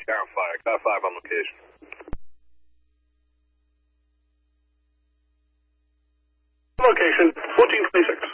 Sierra 5, Car 5 on location. Location 1426.